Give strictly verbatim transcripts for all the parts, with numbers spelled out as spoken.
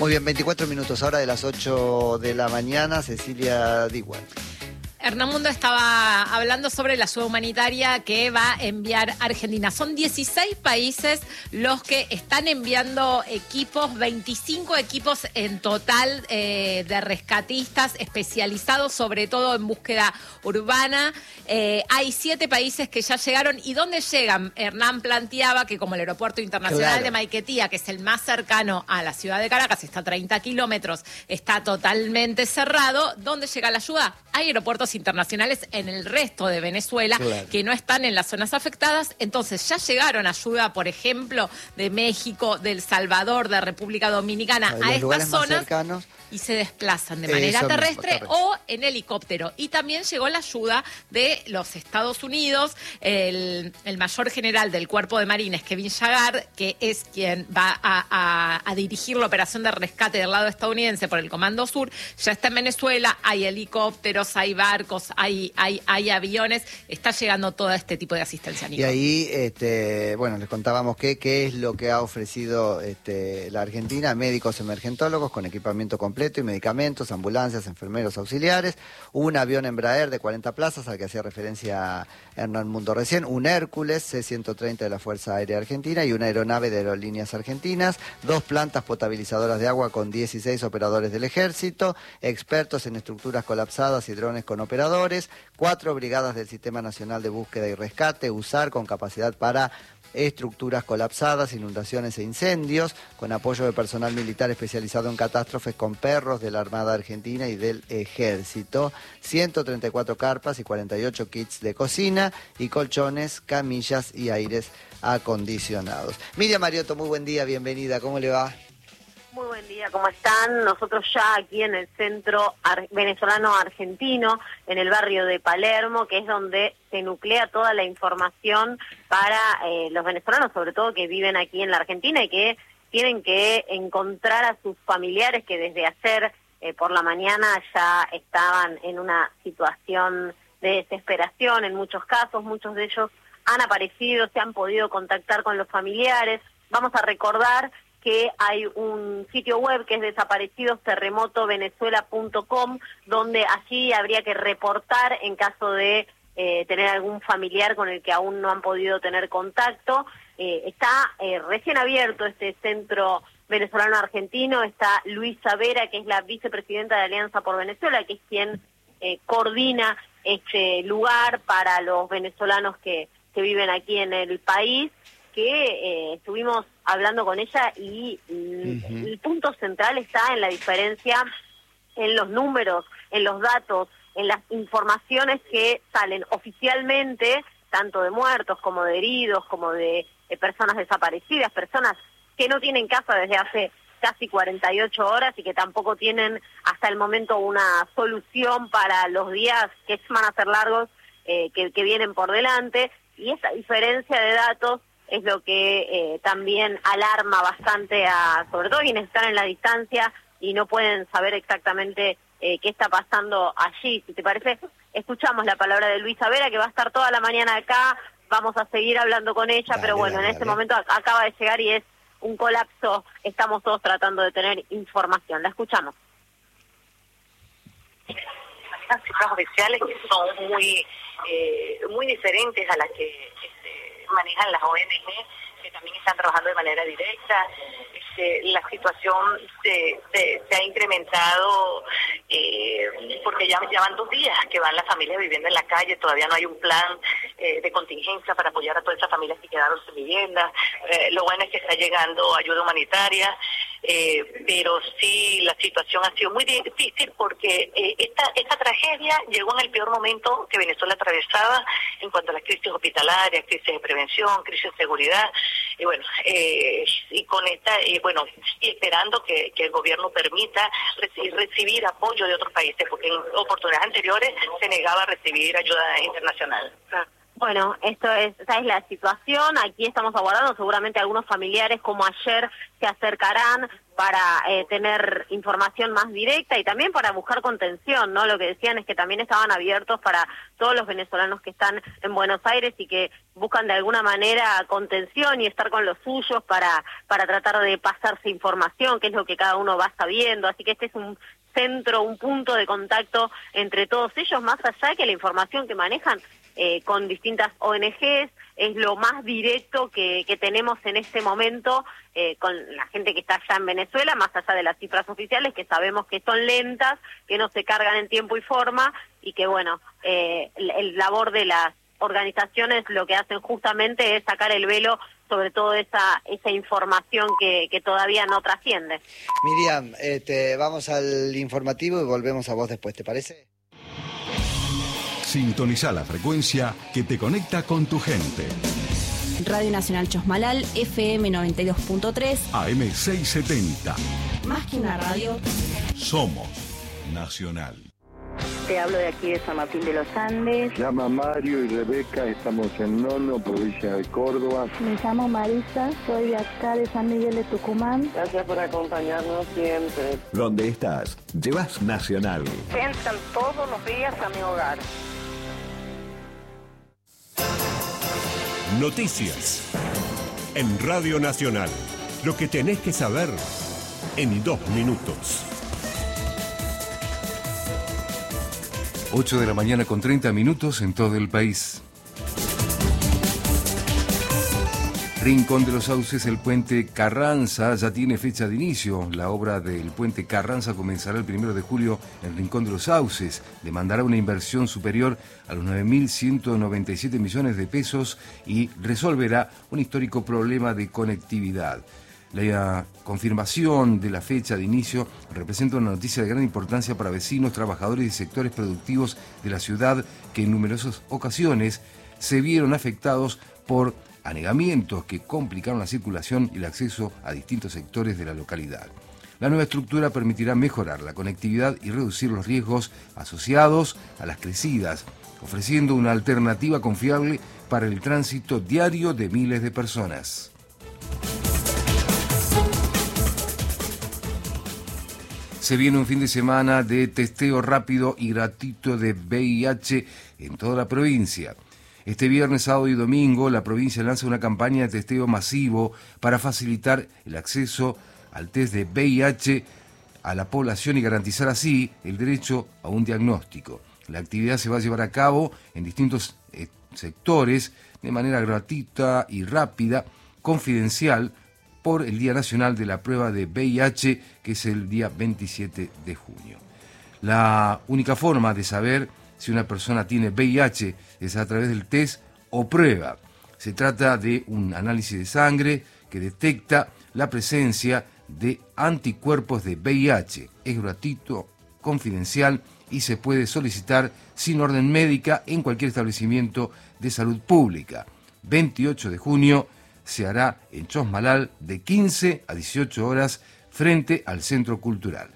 Muy bien, veinticuatro minutos ahora de las ocho de la mañana. Cecilia Digual. Hernán Mundo estaba hablando sobre la ayuda humanitaria que va a enviar Argentina. Son dieciséis países los que están enviando equipos, veinticinco equipos en total eh, de rescatistas especializados, sobre todo en búsqueda urbana. Eh, hay siete países que ya llegaron. ¿Y dónde llegan? Hernán planteaba que como el aeropuerto internacional Claro. de Maiquetía, que es el más cercano a la ciudad de Caracas, está a treinta kilómetros, está totalmente cerrado. ¿Dónde llega la ayuda? Hay aeropuertos internacionales en el resto de Venezuela, claro, que no están en las zonas afectadas. Entonces ya llegaron ayuda, por ejemplo, de México, de El Salvador, de República Dominicana, a estas zonas cercanos, y se desplazan de manera Eso terrestre, mismo, terrestre o en helicóptero. Y también llegó la ayuda de los Estados Unidos, el, el mayor general del Cuerpo de Marines, Kevin Yagar, que es quien va a, a, a dirigir la operación de rescate del lado estadounidense por el Comando Sur. Ya está en Venezuela, hay helicópteros, hay barcos, hay, hay, hay aviones, está llegando todo este tipo de asistencia. Nico. Y ahí, este, bueno, les contábamos que, qué es lo que ha ofrecido este, la Argentina: médicos emergentólogos con equipamiento completo y medicamentos, ambulancias, enfermeros auxiliares, un avión Embraer de cuarenta plazas al que hacía referencia Hernán Mundo recién, un Hércules C ciento treinta de la Fuerza Aérea Argentina y una aeronave de Aerolíneas Argentinas, dos plantas potabilizadoras de agua con dieciséis operadores del Ejército, expertos en estructuras colapsadas y drones con operadores, cuatro brigadas del Sistema Nacional de Búsqueda y Rescate, USAR, con capacidad para estructuras colapsadas, inundaciones e incendios, con apoyo de personal militar especializado en catástrofes, con perros de la Armada Argentina y del Ejército, ciento treinta y cuatro carpas y cuarenta y ocho kits de cocina y colchones, camillas y aires acondicionados. Miriam Mariotto, muy buen día, bienvenida, ¿cómo le va? Muy buen día, ¿cómo están? Nosotros ya aquí en el centro ar- venezolano-argentino, en el barrio de Palermo, que es donde se nuclea toda la información para eh, los venezolanos, sobre todo que viven aquí en la Argentina y que tienen que encontrar a sus familiares que desde ayer eh, por la mañana ya estaban en una situación de desesperación en muchos casos. Muchos de ellos han aparecido, se han podido contactar con los familiares. Vamos a recordar que hay un sitio web que es desaparecidos terremoto venezuela punto com, donde allí habría que reportar en caso de eh, tener algún familiar con el que aún no han podido tener contacto. Eh, está eh, recién abierto este centro venezolano-argentino, está Luisa Vera, que es la vicepresidenta de Alianza por Venezuela, que es quien eh, coordina este lugar para los venezolanos que, que viven aquí en el país, que eh, estuvimos hablando con ella y uh-huh. el punto central está en la diferencia en los números, en los datos, en las informaciones que salen oficialmente, tanto de muertos como de heridos, como de, de personas desaparecidas, personas que no tienen casa desde hace casi cuarenta y ocho horas y que tampoco tienen hasta el momento una solución para los días que van a ser largos, eh, que, que vienen por delante. Y esa diferencia de datos es lo que eh, también alarma bastante a, sobre todo quienes están en la distancia y no pueden saber exactamente eh, qué está pasando allí. Si te parece, escuchamos la palabra de Luisa Vera, que va a estar toda la mañana acá, vamos a seguir hablando con ella, dale, pero bueno, dale, en este dale. momento acaba de llegar y es un colapso, estamos todos tratando de tener información. La escuchamos. Las cifras oficiales que son muy, eh, muy diferentes a las que manejan las O N G, que también están trabajando de manera directa. Este, la situación se, se, se ha incrementado eh, porque ya, ya van dos días que van las familias viviendo en la calle, todavía no hay un plan eh, de contingencia para apoyar a todas esas familias que quedaron sin vivienda. Eh, lo bueno es que está llegando ayuda humanitaria, eh, pero sí la situación ha sido muy difícil porque eh, esta, esta tragedia llegó en el peor momento que Venezuela atravesaba en cuanto a las crisis hospitalarias, crisis de prevención, crisis de seguridad, y bueno, eh, y con esta, y bueno, y esperando que, que el gobierno permita recibir, recibir apoyo de otros países, porque en oportunidades anteriores se negaba a recibir ayuda internacional. Bueno, esto es, esta es la situación. Aquí estamos aguardando, seguramente algunos familiares como ayer se acercarán para eh, tener información más directa y también para buscar contención, ¿no? Lo que decían es que también estaban abiertos para todos los venezolanos que están en Buenos Aires y que buscan de alguna manera contención y estar con los suyos para, para tratar de pasarse información, que es lo que cada uno va sabiendo. Así que este es un centro, un punto de contacto entre todos ellos, más allá que la información que manejan Eh, con distintas O N Ges, es lo más directo que, que tenemos en este momento eh, con la gente que está allá en Venezuela, más allá de las cifras oficiales que sabemos que son lentas, que no se cargan en tiempo y forma, y que bueno, eh, el, el labor de las organizaciones lo que hacen justamente es sacar el velo sobre todo esa esa información que, que todavía no trasciende. Miriam, este, vamos al informativo y volvemos a vos después, ¿te parece? Sintoniza la frecuencia que te conecta con tu gente. Radio Nacional Chosmalal, F M noventa y dos punto tres. A M seiscientos setenta. Más que una radio. Somos Nacional. Te hablo de aquí de San Martín de los Andes. Se llama Mario y Rebeca, estamos en Nono, provincia de Córdoba. Me llamo Marisa, soy de acá de San Miguel de Tucumán. Gracias por acompañarnos siempre. ¿Dónde estás? Llevas Nacional. Entran todos los días a mi hogar. Noticias en Radio Nacional. Lo que tenés que saber en dos minutos. ocho de la mañana con treinta minutos en todo el país. Rincón de los Sauces, el puente Carranza ya tiene fecha de inicio. La obra del puente Carranza comenzará el primero de julio en Rincón de los Sauces. Demandará una inversión superior a los nueve mil ciento noventa y siete millones de pesos y resolverá un histórico problema de conectividad. La confirmación de la fecha de inicio representa una noticia de gran importancia para vecinos, trabajadores y sectores productivos de la ciudad que en numerosas ocasiones se vieron afectados por anegamientos que complicaron la circulación y el acceso a distintos sectores de la localidad. La nueva estructura permitirá mejorar la conectividad y reducir los riesgos asociados a las crecidas, ofreciendo una alternativa confiable para el tránsito diario de miles de personas. Se viene un fin de semana de testeo rápido y gratuito de V I H en toda la provincia. Este viernes, sábado y domingo, la provincia lanza una campaña de testeo masivo para facilitar el acceso al test de V I H a la población y garantizar así el derecho a un diagnóstico. La actividad se va a llevar a cabo en distintos eh, sectores de manera gratuita y rápida, confidencial, por el Día Nacional de la Prueba de V I H, que es el día veintisiete de junio. La única forma de saber si una persona tiene V I H es a través del test o prueba. Se trata de un análisis de sangre que detecta la presencia de anticuerpos de V I H. Es gratuito, confidencial y se puede solicitar sin orden médica en cualquier establecimiento de salud pública. veintiocho de junio se hará en Chosmalal de quince a dieciocho horas frente al Centro Cultural.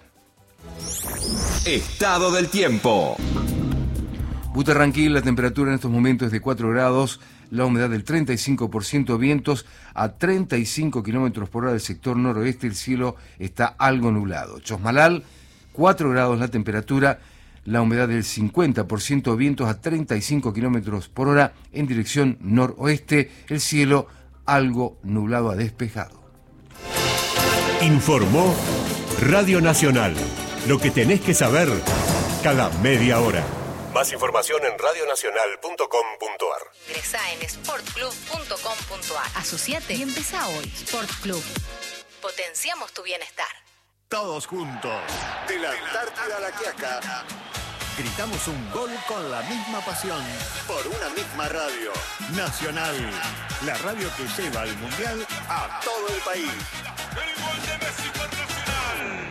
Estado del tiempo. Butarranquil, la temperatura en estos momentos es de cuatro grados, la humedad del treinta y cinco por ciento, vientos a treinta y cinco kilómetros por hora del sector noroeste, el cielo está algo nublado. Chosmalal, cuatro grados la temperatura, la humedad del cincuenta por ciento, vientos a treinta y cinco kilómetros por hora en dirección noroeste, el cielo algo nublado a despejado. Informó Radio Nacional. Lo que tenés que saber cada media hora. Más información en radio nacional punto com punto a r. Ingresá en sport club punto com punto a r. Asociate y empezá hoy. Sport Club. Potenciamos tu bienestar. Todos juntos. De la Antártida a la Quiaca. Gritamos un gol con la misma pasión. Por una misma radio. Nacional. La radio que lleva al Mundial a todo el país. El gol de Messi por Nacional.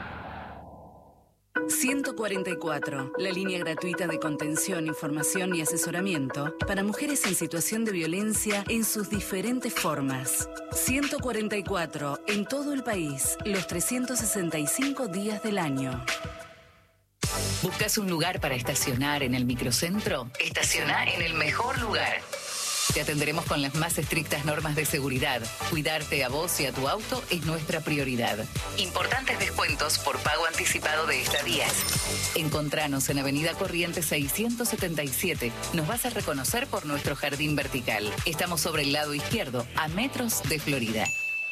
ciento cuarenta y cuatro, la línea gratuita de contención, información y asesoramiento para mujeres en situación de violencia en sus diferentes formas. ciento cuarenta y cuatro, en todo el país, los trescientos sesenta y cinco días del año. ¿Buscas un lugar para estacionar en el microcentro? Estaciona en el mejor lugar. Te atenderemos con las más estrictas normas de seguridad. Cuidarte a vos y a tu auto es nuestra prioridad. Importantes descuentos por pago anticipado de estadías. Encontranos en Avenida Corrientes seiscientos setenta y siete. Nos vas a reconocer por nuestro jardín vertical. Estamos sobre el lado izquierdo, a metros de Florida.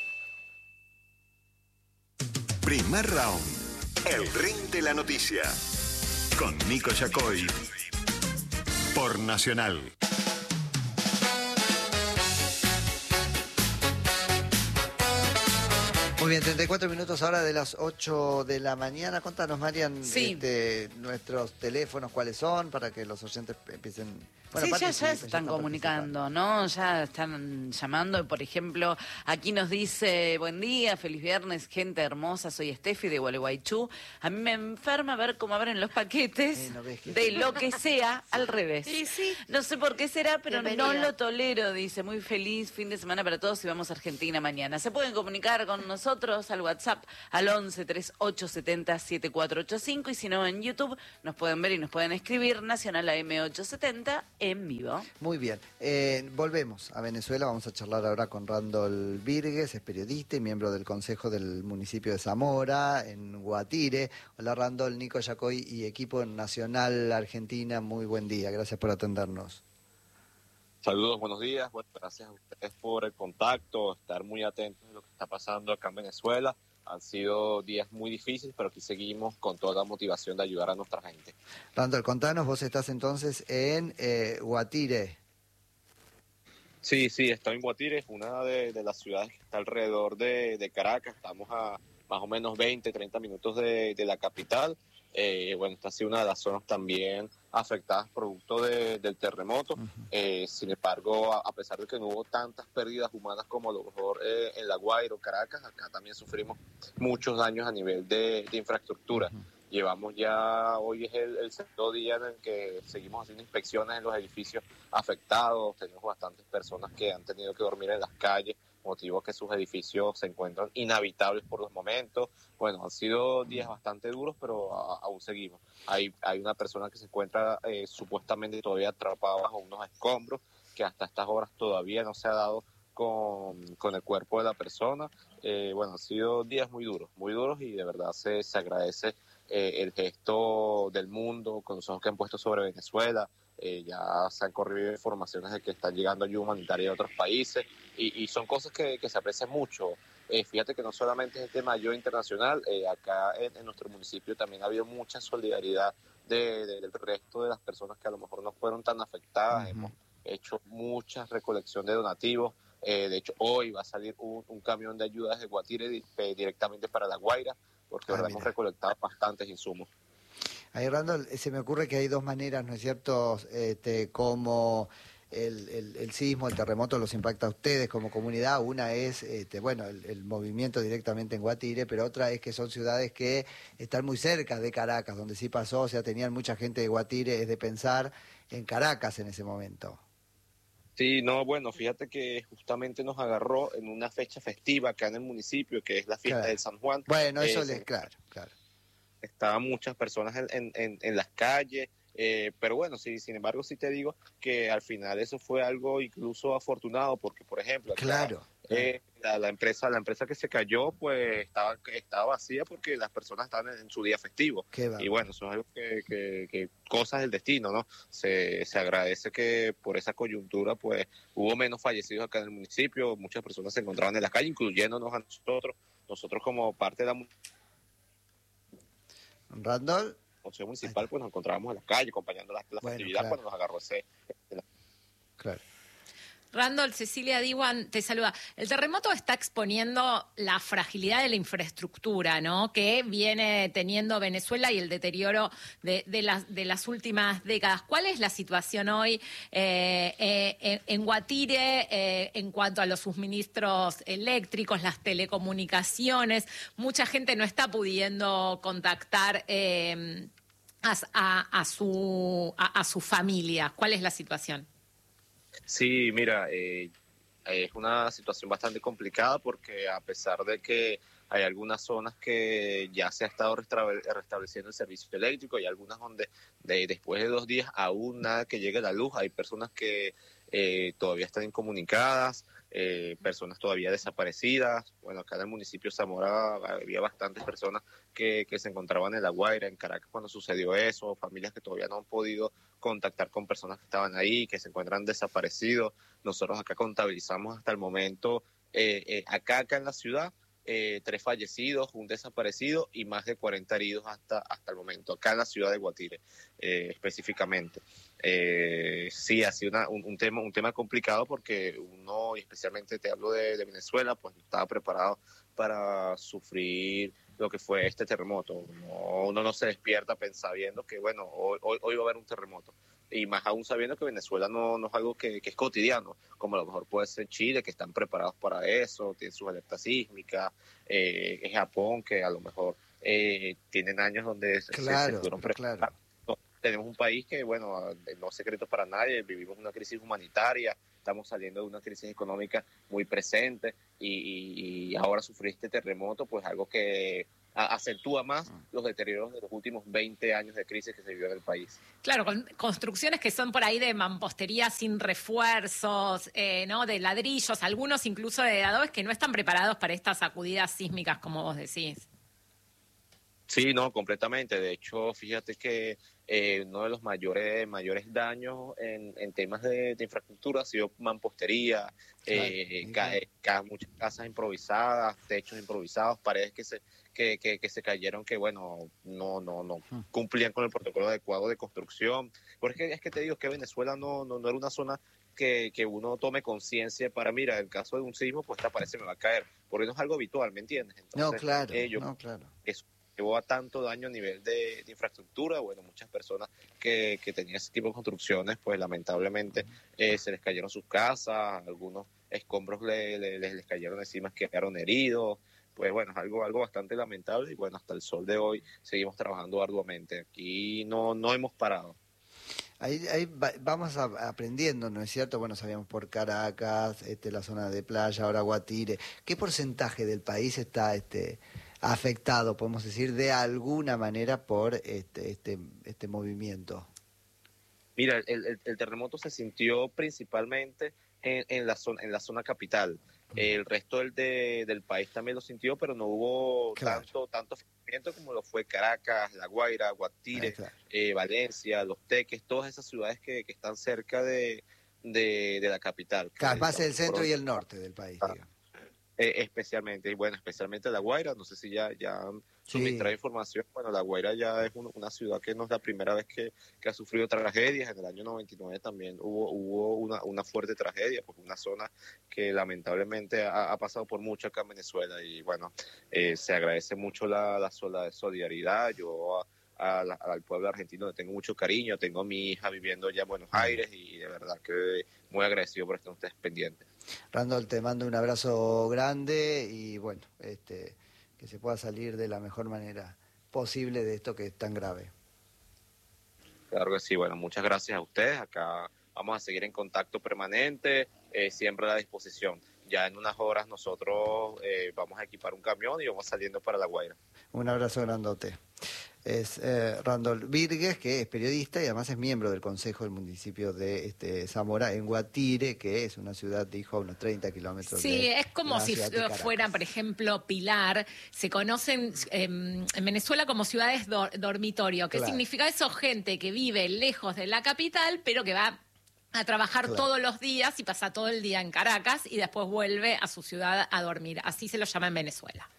Primer round. El ring de la noticia. Con Nico Yacoy. Por Nacional. Muy bien, treinta y cuatro minutos ahora de las ocho de la mañana. Contanos, Marian, sí. este, nuestros teléfonos, cuáles son, para que los oyentes empiecen... Bueno, sí, ya, ya se están, están comunicando, ¿no? Ya están llamando. Por ejemplo, aquí nos dice, buen día, feliz viernes, gente hermosa, soy Steffi de Gualeguaychú. A mí me enferma ver cómo abren los paquetes eh, no ves que... de lo que sea al revés. Sí, sí. No sé por qué será, pero Bienvenida. no lo tolero, dice. Muy feliz fin de semana para todos y vamos a Argentina mañana. Se pueden comunicar con nosotros al WhatsApp al once, treinta y ocho, setenta, setenta y cuatro ochenta y cinco y si no en YouTube nos pueden ver y nos pueden escribir Nacional A M ochocientos setenta en vivo. Muy bien. Eh, volvemos a Venezuela. Vamos a charlar ahora con Randall Virgues, es periodista y miembro del Consejo del municipio de Zamora, en Guatire. Hola Randall, Nico Yacoy y equipo Nacional Argentina. Muy buen día. Gracias por atendernos. Saludos, buenos días. Bueno, gracias a ustedes por el contacto, estar muy atentos a lo que está pasando acá en Venezuela. Han sido días muy difíciles, pero aquí seguimos con toda la motivación de ayudar a nuestra gente. Randall, contanos, vos estás entonces en eh, Guatire. Sí, sí, estoy en Guatire, es una de, de las ciudades que está alrededor de, de Caracas. Estamos a más o menos veinte, treinta minutos de, de la capital. Eh, bueno, esta ha sido una de las zonas también afectadas producto de, del terremoto. Uh-huh. eh, sin embargo, a, a pesar de que no hubo tantas pérdidas humanas como a lo mejor eh, en La Guaira o Caracas, acá también sufrimos muchos daños a nivel de, de infraestructura. Uh-huh. Llevamos ya, hoy es el, el segundo día en el que seguimos haciendo inspecciones en los edificios afectados. Tenemos bastantes personas que han tenido que dormir en las calles, motivo que sus edificios se encuentran inhabitables por los momentos. Bueno, han sido días bastante duros, pero a, aún seguimos. Hay, hay una persona que se encuentra eh, supuestamente todavía atrapada bajo unos escombros, que hasta estas horas todavía no se ha dado con, con el cuerpo de la persona. Eh, bueno, han sido días muy duros, muy duros y de verdad se, se agradece eh, el gesto del mundo con los ojos que han puesto sobre Venezuela. Eh, ya se han corrido informaciones de que están llegando ayuda humanitaria de otros países y, y son cosas que, que se aprecian mucho. Eh, fíjate que no solamente es el tema ayuda internacional, eh, acá en, en nuestro municipio también ha habido mucha solidaridad de, de, del resto de las personas que a lo mejor no fueron tan afectadas. Uh-huh. Hemos hecho mucha recolección de donativos. Eh, de hecho, hoy va a salir un, un camión de ayuda desde Guatire di, eh, directamente para La Guaira, porque ah, hemos recolectado bastantes insumos. Ahí, Randall, se me ocurre que hay dos maneras, ¿no es cierto?, este, como el, el, el sismo, el terremoto los impacta a ustedes como comunidad. Una es, este, bueno, el, el movimiento directamente en Guatire, pero otra es que son ciudades que están muy cerca de Caracas, donde sí pasó, o sea, tenían mucha gente de Guatire, es de pensar en Caracas en ese momento. Sí, no, bueno, fíjate que justamente nos agarró en una fecha festiva acá en el municipio, que es la fiesta claro. del San Juan. Bueno, eso eh, les, claro, claro. Estaban muchas personas en, en, en las calles, eh, pero bueno, sí, sin embargo sí te digo que al final eso fue algo incluso afortunado, porque por ejemplo, acá, claro, eh, la, la empresa la empresa que se cayó pues estaba estaba vacía porque las personas estaban en, en su día festivo. Y bueno, eso es algo que, que, que cosas del destino, ¿no? Se, se agradece que por esa coyuntura pues hubo menos fallecidos acá en el municipio, muchas personas se encontraban en las calles, incluyéndonos a nosotros, nosotros como parte de la Randall. Consejo Municipal, pues nos encontrábamos en las calles acompañando la, la bueno, festividad claro. cuando nos agarró ese... Claro. Randall, Cecilia Diwan te saluda. El terremoto está exponiendo la fragilidad de la infraestructura, ¿no?, que viene teniendo Venezuela y el deterioro de, de, las, de las últimas décadas. ¿Cuál es la situación hoy eh, eh, en Guatire eh, en cuanto a los suministros eléctricos, las telecomunicaciones? Mucha gente no está pudiendo contactar eh, a, a, a, su, a, a su familia. ¿Cuál es la situación? Sí, mira, eh, es una situación bastante complicada porque a pesar de que hay algunas zonas que ya se ha estado restableciendo el servicio eléctrico y algunas donde de, después de dos días aún nada que llegue la luz. Hay personas que eh, todavía están incomunicadas, eh, personas todavía desaparecidas. Bueno, acá en el municipio de Zamora había bastantes personas que, que se encontraban en La Guaira, en Caracas cuando sucedió eso, familias que todavía no han podido contactar con personas que estaban ahí, que se encuentran desaparecidos. Nosotros acá contabilizamos hasta el momento, eh, eh, acá, acá en la ciudad, Eh, tres fallecidos, un desaparecido y más de cuarenta heridos hasta hasta el momento, acá en la ciudad de Guatire, eh, específicamente. Eh, sí, ha sido una, un, un tema un tema complicado porque uno, y especialmente te hablo de, de Venezuela, pues no estaba preparado para sufrir lo que fue este terremoto. No, uno no se despierta sabiendo que, bueno, hoy, hoy, hoy va a haber un terremoto. Y más aún sabiendo que Venezuela no, no es algo que, que es cotidiano, como a lo mejor puede ser Chile, que están preparados para eso, tienen sus alertas sísmicas, eh, es Japón, que a lo mejor eh, tienen años donde claro, se, se fueron preparados. Claro. No, tenemos un país que, bueno, no es secreto para nadie, vivimos una crisis humanitaria, estamos saliendo de una crisis económica muy presente y, y, y ahora sufrir este terremoto, pues algo que acentúa más los deterioros de los últimos veinte años de crisis que se vivió en el país. Claro, con construcciones que son por ahí de mampostería sin refuerzos, eh, ¿no? De ladrillos, algunos incluso de adobes que no están preparados para estas sacudidas sísmicas, como vos decís. Sí, no, completamente. De hecho, fíjate que eh, uno de los mayores mayores daños en, en temas de, de infraestructura ha sido mampostería, eh, ca, ca, muchas casas improvisadas, techos improvisados, paredes que se que, que, que se cayeron que, bueno, no no no cumplían con el protocolo adecuado de construcción. Porque es que te digo que Venezuela no no, no era una zona que, que uno tome conciencia para, mira, en el caso de un sismo, pues esta pared se me va a caer, porque no es algo habitual, ¿me entiendes? Entonces, no, claro, eh, yo, no, claro. Eso llevó a tanto daño a nivel de, de infraestructura. Bueno, muchas personas que, que tenían ese tipo de construcciones, pues lamentablemente eh, se les cayeron sus casas, algunos escombros le, le, les, les cayeron encima, quedaron heridos. Pues bueno, es algo, algo bastante lamentable y bueno, hasta el sol de hoy seguimos trabajando arduamente. Aquí no, no hemos parado. Ahí, ahí va, vamos a, aprendiendo, ¿no es cierto? Bueno, sabíamos por Caracas, este, la zona de playa, ahora Guatire. ¿Qué porcentaje del país está este, afectado, podemos decir, de alguna manera por este, este, este movimiento? Mira, el, el, el terremoto se sintió principalmente en, en, la, zona, en la zona capital. El resto del, de, del país también lo sintió, pero no hubo claro. tanto tanto afectamiento como lo fue Caracas, La Guaira, Guatire, claro. eh, Valencia, Los Teques, todas esas ciudades que, que están cerca de, de, de la capital. Claro, más el centro y el norte del país, ah, digamos. Eh, especialmente, y bueno, especialmente La Guaira, no sé si ya, ya han suministrado sí. información. Bueno, La Guaira ya es un, una ciudad que no es la primera vez que, que ha sufrido tragedias. En el año noventa y nueve también hubo hubo una, una fuerte tragedia, porque una zona que lamentablemente ha, ha pasado por mucho acá en Venezuela. Y bueno, eh, se agradece mucho la, la, la solidaridad. Yo a, a la, al pueblo argentino le tengo mucho cariño, tengo a mi hija viviendo ya en Buenos Aires y de verdad que muy agradecido por estar ustedes pendientes. Randall, te mando un abrazo grande y bueno, este, que se pueda salir de la mejor manera posible de esto que es tan grave. Claro que sí, bueno, muchas gracias a ustedes. Acá vamos a seguir en contacto permanente, eh, siempre a la disposición. Ya en unas horas nosotros eh, vamos a equipar un camión y vamos saliendo para La Guaira. Un abrazo grandote. Es eh, Randall Virgues, que es periodista y además es miembro del Consejo del Municipio de este, Zamora, en Guatire, que es una ciudad, dijo, a unos treinta kilómetros sí, de Sí, es como la si fuera, por ejemplo, Pilar. Se conocen eh, en Venezuela como ciudades do dormitorio. ¿Qué claro. significa eso? Gente que vive lejos de la capital, pero que va a trabajar claro. todos los días y pasa todo el día en Caracas y después vuelve a su ciudad a dormir. Así se lo llama en Venezuela.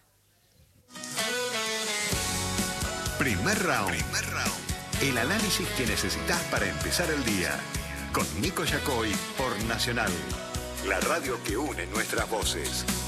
Primer round. Primer round. El análisis que necesitas para empezar el día. Con Nico Yacoy por Nacional. La radio que une nuestras voces.